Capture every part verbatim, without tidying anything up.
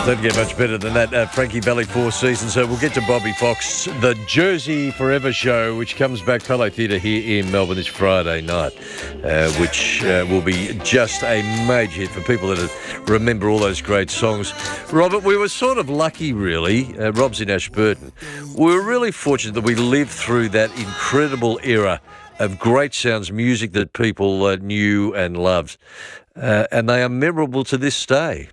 Doesn't get much better than that. Uh, Frankie Valli, Four Seasons. So we'll get to Bobby Fox. The Jersey Forever Show, which comes back Palo Theatre here in Melbourne this Friday night, uh, which uh, will be just a major hit for people that remember all those great songs. Robert, we were sort of lucky, really. Uh, Rob's in Ashburton. We were really fortunate that we lived through that incredible era of great sounds, music that people uh, knew and loved. Uh, and they are memorable to this day.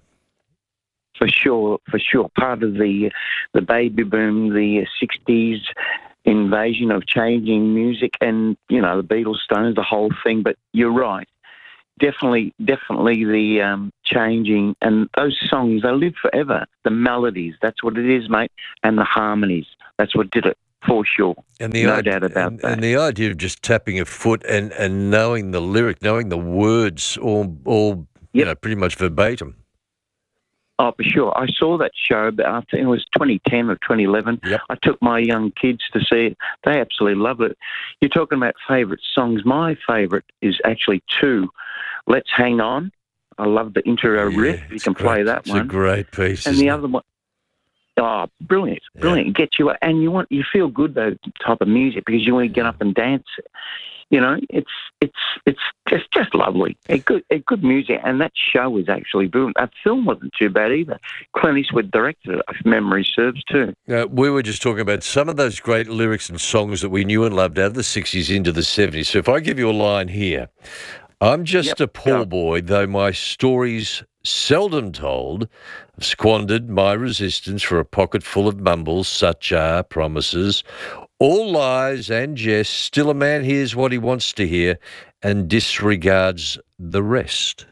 For sure, for sure. Part of the the baby boom, the sixties invasion of changing music and, you know, the Beatles, Stones, the whole thing. But you're right. Definitely, definitely the um, changing and those songs, they live forever. The melodies, that's what it is, mate. And the harmonies, that's what did it. For sure, and the no idea, doubt about and, that. And the idea of just tapping a foot and, and knowing the lyric, knowing the words, all, all Yep. you know, pretty much verbatim. Oh, for sure. I saw that show, but I think it was twenty ten or twenty eleven. Yep. I took my young kids to see it. They absolutely love it. You're talking about favourite songs. My favourite is actually two. Let's Hang On. I love the intro Yeah, riff. You it's can great. play that it's one. It's a great piece. And isn't the it? other one. Oh, brilliant, brilliant. It gets you, and you want, you feel good, though, type of music, because you want to get up and dance. You know, it's it's it's just just lovely. A good a good music, and that show was actually brilliant. That film wasn't too bad either. Clint Eastwood directed it, if memory serves, too. Uh, we were just talking about some of those great lyrics and songs that we knew and loved out of the sixties into the seventies. So if I give you a line here, I'm just Yep. a poor Yep. boy, though my story's seldom told. I've squandered my resistance for a pocket full of mumbles, such are promises. All lies and jest, still a man hears what he wants to hear and disregards the rest.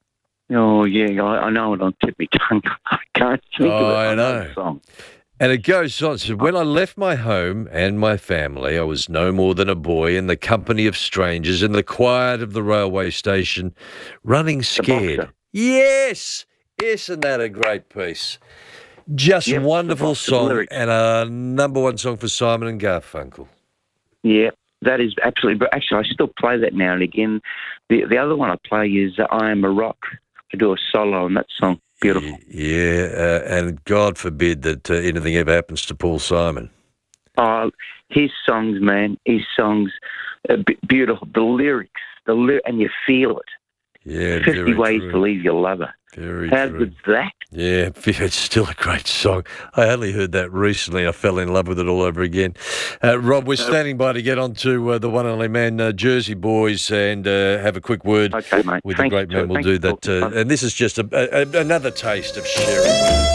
Oh, yeah, I, I know it on tip of my tongue. I can't think Oh, of it. I know. that song. And it goes on. So when I left my home and my family, I was no more than a boy in the company of strangers in the quiet of the railway station, running scared. Boxer. Yes! Isn't that a great piece? Just Yep, the wonderful Boxer song lyrics. and a number one song for Simon and Garfunkel. Yeah, that is absolutely. But actually, I still play that now and again. The the other one I play is uh, "I Am a Rock." I do a solo on that song. Beautiful. Yeah, uh, and God forbid that uh, anything ever happens to Paul Simon. Oh, his songs, man. His songs, are b- beautiful. The lyrics, the ly- and you feel it. Yeah, Fifty very ways true. to leave your lover. Very How true. good's that? Yeah, it's still a great song. I only heard that recently. I fell in love with it all over again. Uh, Rob, we're standing by to get on to uh, the one and only man, uh, Jersey Boys, and uh, have a quick word Okay, mate. with Thank the great you. man. We'll Thank do you. that. Uh, and this is just a, a, another taste of Sherry.